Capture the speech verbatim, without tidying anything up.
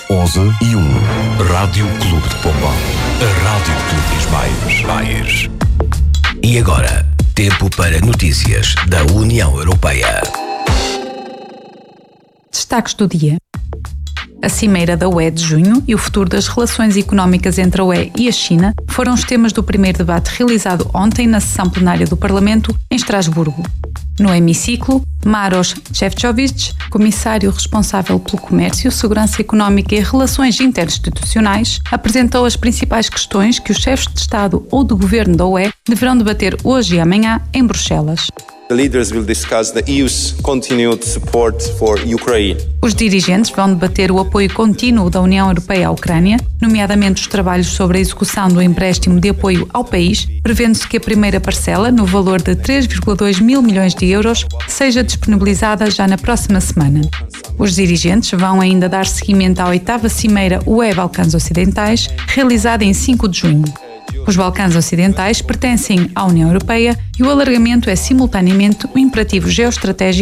onze e um. Rádio Clube de Pombal. A Rádio que lhe diz mais. E agora, tempo para notícias da União Europeia. Destaques do dia. A Cimeira da U E de junho e o futuro das relações económicas entre a U E e a China foram os temas do primeiro debate realizado ontem na sessão plenária do Parlamento, em Estrasburgo. No hemiciclo, Maroš Šefčovič, comissário responsável pelo comércio, segurança económica e relações interinstitucionais, apresentou as principais questões que os chefes de Estado ou de Governo da U E deverão debater hoje e amanhã em Bruxelas. The leaders will discuss the E U's continued support for Ukraine. Os dirigentes vão debater o apoio contínuo da União Europeia à Ucrânia, nomeadamente os trabalhos sobre a execução do empréstimo de apoio ao país, prevendo-se que a primeira parcela, no valor de três vírgula dois mil milhões de euros, seja disponibilizada já na próxima semana. Os dirigentes vão ainda dar seguimento à oitava Cimeira U E Balcãs Ocidentais, realizada em cinco de junho. Os Balcãs Ocidentais pertencem à União Europeia e o alargamento é simultaneamente um imperativo geoestratégico